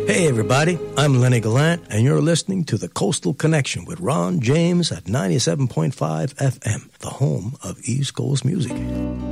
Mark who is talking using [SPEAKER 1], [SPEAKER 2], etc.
[SPEAKER 1] Hey everybody, I'm Lenny Gallant, and you're listening to The Coastal Connection with Ron James at 97.5 FM, the home of East Coast music.